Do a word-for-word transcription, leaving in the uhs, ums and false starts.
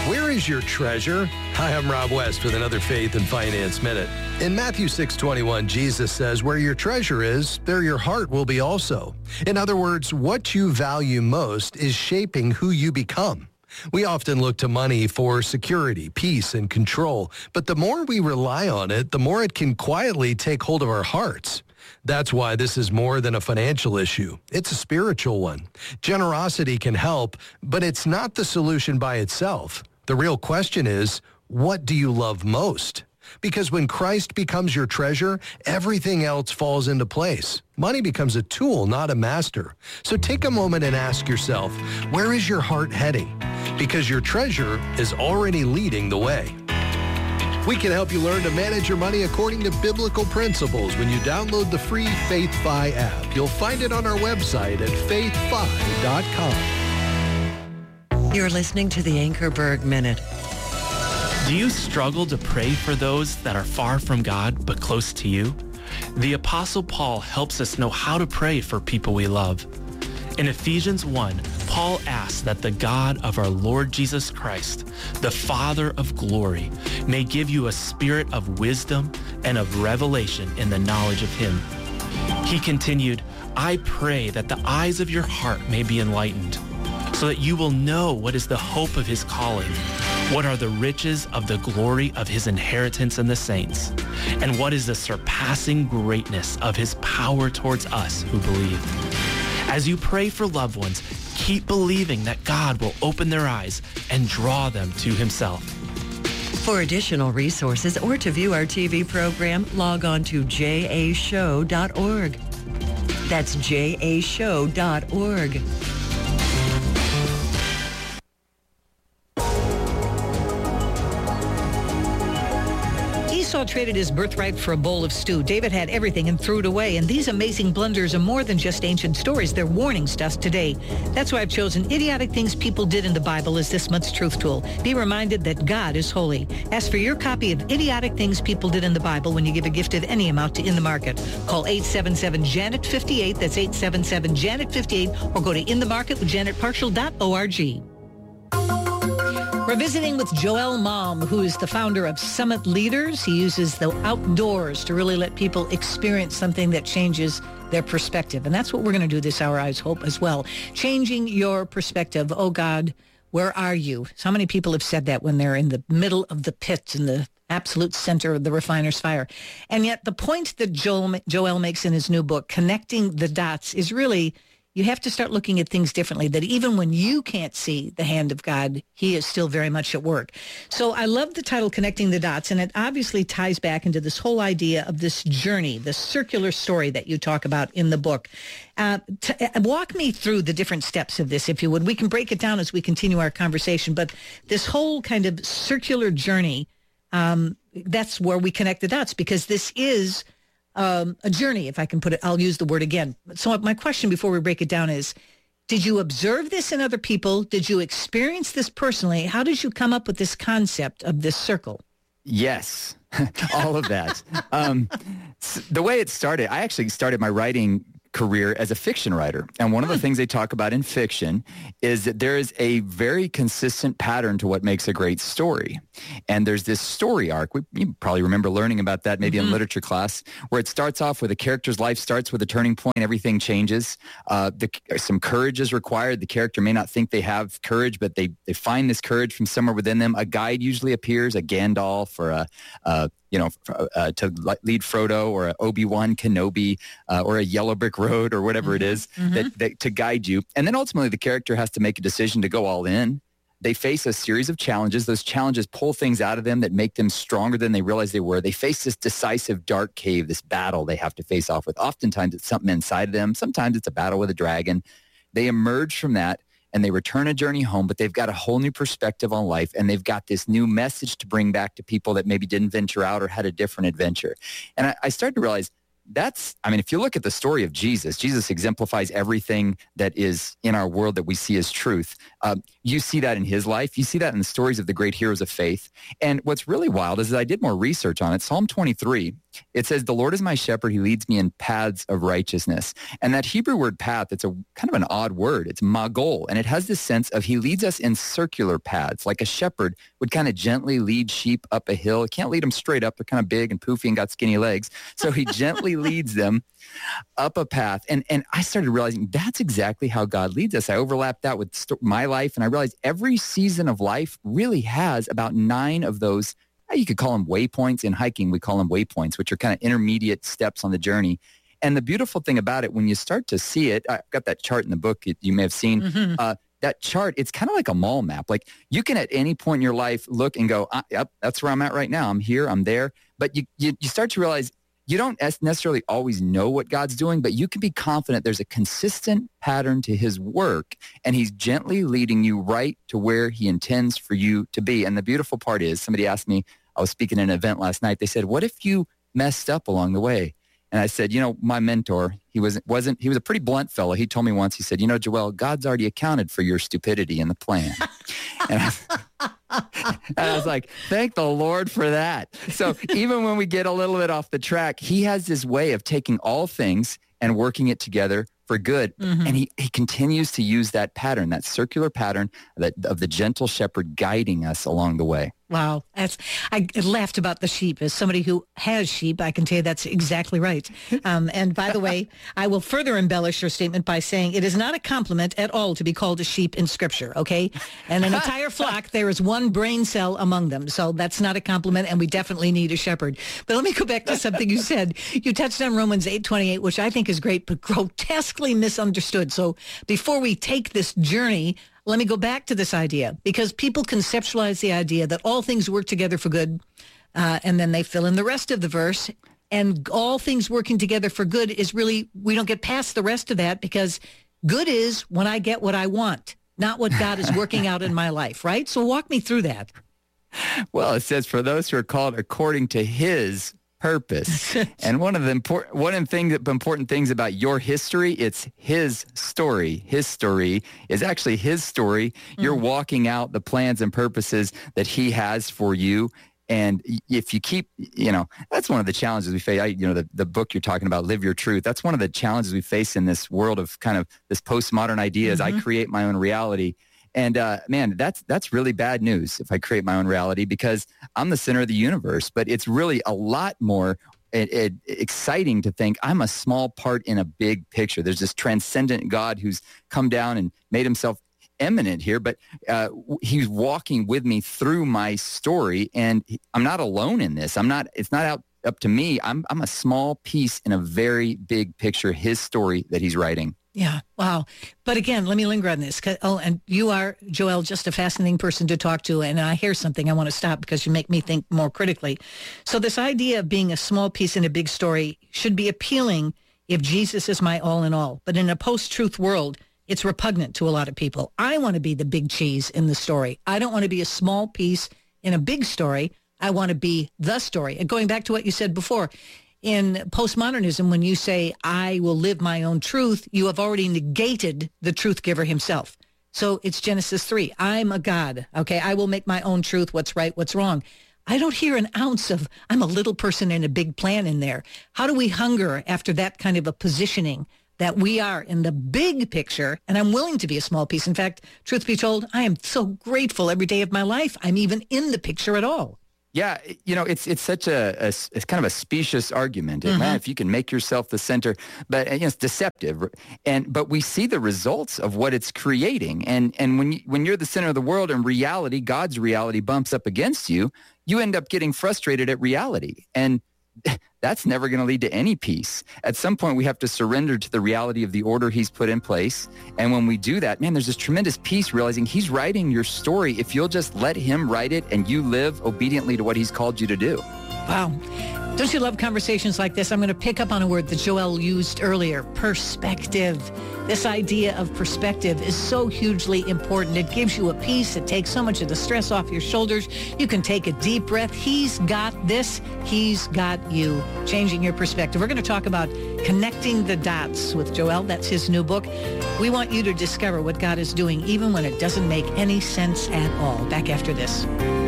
Where is your treasure? Hi, I'm Rob West with another Faith and Finance Minute. In Matthew six twenty-one, Jesus says, where your treasure is, there your heart will be also. In other words, what you value most is shaping who you become. We often look to money for security, peace, and control, but the more we rely on it, the more it can quietly take hold of our hearts. That's why this is more than a financial issue. It's a spiritual one. Generosity can help, but it's not the solution by itself. The real question is, what do you love most? Because when Christ becomes your treasure, everything else falls into place. Money becomes a tool, not a master. So take a moment and ask yourself, where is your heart heading? Because your treasure is already leading the way. We can help you learn to manage your money according to biblical principles when you download the free FaithFi app. You'll find it on our website at faith fi dot com. You're listening to the Anchorberg Minute. Do you struggle to pray for those that are far from God but close to you? The Apostle Paul helps us know how to pray for people we love. In Ephesians one, Paul asks that the God of our Lord Jesus Christ, the Father of glory, may give you a spirit of wisdom and of revelation in the knowledge of him. He continued, I pray that the eyes of your heart may be enlightened, so that you will know what is the hope of his calling, what are the riches of the glory of his inheritance in the saints, and what is the surpassing greatness of his power towards us who believe. As you pray for loved ones, keep believing that God will open their eyes and draw them to himself. For additional resources or to view our T V program, log on to j a show dot org. That's j a show dot org. Esau traded his birthright for a bowl of stew. David had everything and threw it away. And these amazing blunders are more than just ancient stories. They're warnings to us today. That's why I've chosen Idiotic Things People Did in the Bible as this month's truth tool. Be reminded that God is holy. Ask for your copy of Idiotic Things People Did in the Bible when you give a gift of any amount to In the Market. Call eight seven seven, Janet fifty-eight. That's eight seven seven, Janet fifty-eight. Or go to in the market with janet partial dot org. We're visiting with Joel Malm, who is the founder of Summit Leaders. He uses the outdoors to really let people experience something that changes their perspective. And that's what we're going to do this hour, I hope, as well. Changing your perspective. Oh, God, where are you? So many people have said that when they're in the middle of the pit, in the absolute center of the refiner's fire. And yet the point that Joel, Joel makes in his new book, Connecting the Dots, is really... you have to start looking at things differently, that even when you can't see the hand of God, he is still very much at work. So I love the title, Connecting the Dots, and it obviously ties back into this whole idea of this journey, the circular story that you talk about in the book. Uh, t- walk me through the different steps of this, if you would. We can break it down as we continue our conversation, but this whole kind of circular journey, um, that's where we connect the dots, because this is... Um, a journey, if I can put it, I'll use the word again. So my question before we break it down is, did you observe this in other people? Did you experience this personally? How did you come up with this concept of this circle? Yes, all of that. um, the way it started, I actually started my writing career as a fiction writer. And one of the things they talk about in fiction is that there is a very consistent pattern to what makes a great story. And there's this story arc. We, you probably remember learning about that maybe mm-hmm. in literature class, where it starts off with a character's life starts with a turning point. Everything changes. Uh, the, some courage is required. The character may not think they have courage, but they, they find this courage from somewhere within them. A guide usually appears, a Gandalf or a, a you know, uh, to lead Frodo or a Obi-Wan Kenobi uh, or a Yellow Brick Road or whatever mm-hmm. it is mm-hmm. that, that to guide you. And then ultimately the character has to make a decision to go all in. They face a series of challenges. Those challenges pull things out of them that make them stronger than they realized they were. They face this decisive dark cave, this battle they have to face off with. Oftentimes it's something inside of them. Sometimes it's a battle with a dragon. They emerge from that and they return a journey home, but they've got a whole new perspective on life, and they've got this new message to bring back to people that maybe didn't venture out or had a different adventure. And I, I started to realize that's, I mean, if you look at the story of Jesus, Jesus exemplifies everything that is in our world that we see as truth. Um, you see that in his life. You see that in the stories of the great heroes of faith. And what's really wild is that I did more research on it. Psalm twenty-three it says, the Lord is my shepherd. He leads me in paths of righteousness. And that Hebrew word path, it's a kind of an odd word. It's magol. And it has this sense of he leads us in circular paths, like a shepherd would kind of gently lead sheep up a hill. He can't lead them straight up. They're kind of big and poofy and got skinny legs. So he gently leads them up a path. And, and I started realizing that's exactly how God leads us. I overlapped that with st- my life. And I realized every season of life really has about nine of those. You could call them waypoints. In hiking, we call them waypoints, which are kind of intermediate steps on the journey. And the beautiful thing about it, when you start to see it, I've got that chart in the book you may have seen. Mm-hmm. Uh, that chart, it's kind of like a mall map. Like you can at any point in your life look and go, ah, yep, that's where I'm at right now. I'm here, I'm there. But you, you, you start to realize you don't necessarily always know what God's doing, but you can be confident there's a consistent pattern to his work, and he's gently leading you right to where he intends for you to be. And the beautiful part is, somebody asked me, I was speaking at an event last night, they said, what if you messed up along the way? And I said, you know, my mentor, he was, wasn't, he was a pretty blunt fellow. He told me once, he said, you know, Joel, God's already accounted for your stupidity in the plan. and, I, and I was like, thank the Lord for that. So even when we get a little bit off the track, he has this way of taking all things and working it together for good. Mm-hmm. And he, he continues to use that pattern, that circular pattern that, of the gentle shepherd guiding us along the way. Wow. That's, I laughed about the sheep. As somebody who has sheep, I can tell you that's exactly right. Um, and by the way, I will further embellish your statement by saying it is not a compliment at all to be called a sheep in Scripture, okay? And an entire flock, there is one brain cell among them. So that's not a compliment, and we definitely need a shepherd. But let me go back to something you said. You touched on Romans eight twenty-eight, which I think is great, but grotesquely misunderstood. So before we take this journey, let me go back to this idea, because people conceptualize the idea that all things work together for good, uh, and then they fill in the rest of the verse, and all things working together for good is really, we don't get past the rest of that, because good is when I get what I want, not what God is working out in my life, right? So walk me through that. Well, it says, for those who are called according to his purpose. And one of the important one of the things, important things about your history, it's his story. His story is actually his story. Mm. You're walking out the plans and purposes that he has for you. And if you keep, you know, that's one of the challenges we face. I, you know, the, the book you're talking about, Live Your Truth, that's one of the challenges we face in this world of kind of this postmodern idea is mm-hmm. I create my own reality. And uh, man, that's that's really bad news if I create my own reality, because I'm the center of the universe. But it's really a lot more it, it, exciting to think I'm a small part in a big picture. There's this transcendent God who's come down and made himself eminent here, but uh, he's walking with me through my story, and I'm not alone in this. I'm not. It's not out up to me. I'm I'm a small piece in a very big picture, his story that he's writing. Yeah. Wow. But again, let me linger on this. Oh, and you are, Joel, just a fascinating person to talk to. And I hear something I want to stop because you make me think more critically. So this idea of being a small piece in a big story should be appealing if Jesus is my all in all. But in a post-truth world, it's repugnant to a lot of people. I want to be the big cheese in the story. I don't want to be a small piece in a big story. I want to be the story. And going back to what you said before, in postmodernism, when you say, I will live my own truth, you have already negated the truth giver himself. So it's Genesis three. I'm a God. Okay, I will make my own truth, what's right, what's wrong. I don't hear an ounce of, I'm a little person in a big plan in there. How do we hunger after that kind of a positioning that we are in the big picture, and I'm willing to be a small piece? In fact, truth be told, I am so grateful every day of my life I'm even in the picture at all. Yeah, you know, it's it's such a, a it's kind of a specious argument, mm-hmm. man. If you can make yourself the center, but you know, it's deceptive, and but we see the results of what it's creating, and and when you, when you're the center of the world and reality, God's reality bumps up against you, you end up getting frustrated at reality, and that's never going to lead to any peace. At some point, we have to surrender to the reality of the order he's put in place. And when we do that, man, there's this tremendous peace realizing he's writing your story if you'll just let him write it and you live obediently to what he's called you to do. Wow. Don't you love conversations like this? I'm going to pick up on a word that Joel used earlier, perspective. This idea of perspective is so hugely important. It gives you a peace. It takes so much of the stress off your shoulders. You can take a deep breath. He's got this. He's got you. Changing your perspective. We're going to talk about connecting the dots with Joel. That's his new book. We want you to discover what God is doing even when it doesn't make any sense at all. Back after this.